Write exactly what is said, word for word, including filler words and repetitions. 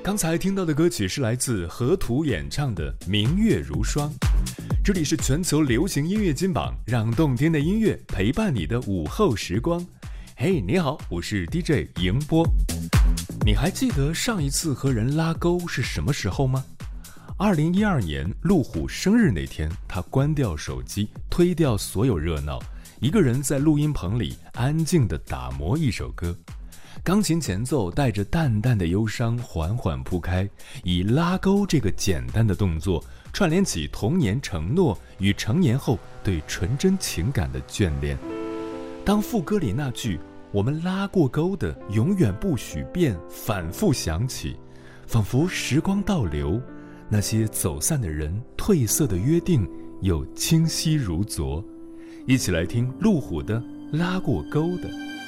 刚才听到的歌曲是来自河图演唱的《明月如霜》。这里是全球流行音乐金榜，让动听的音乐陪伴你的午后时光。嘿、hey, 你好，我是 D J 迎波。你还记得上一次和人拉钩是什么时候吗？二零一二年路虎生日那天，他关掉手机，推掉所有热闹，一个人在录音棚里安静地打磨一首歌。钢琴前奏带着淡淡的忧伤缓缓铺开，以拉钩这个简单的动作串联起童年承诺与成年后对纯真情感的眷恋。当副歌里那句我们拉过钩的永远不许变反复响起，仿佛时光倒流，那些走散的人褪色的约定又清晰如昨。一起来听路虎的拉过钩的。